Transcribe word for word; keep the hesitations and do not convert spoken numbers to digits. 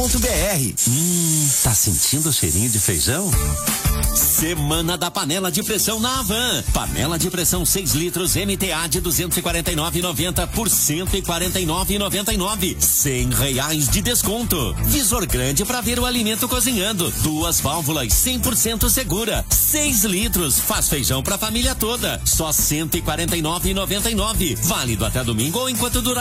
Hum, tá sentindo o cheirinho de feijão? Semana da panela de pressão na Havan. Panela de pressão seis litros M T A de duzentos e quarenta e nove reais e noventa centavos por cento e quarenta e nove reais e noventa e nove centavos. Cem reais de desconto. Visor grande para ver o alimento cozinhando. Duas válvulas cem por cento segura. seis litros. Faz feijão para a família toda. Só cento e quarenta e nove reais e noventa e nove centavos. Válido até domingo ou enquanto durar